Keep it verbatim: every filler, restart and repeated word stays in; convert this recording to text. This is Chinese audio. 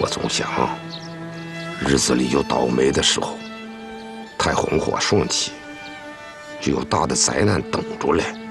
我总想，日子里有倒霉的时候，太红火顺气，就有大的灾难等着来。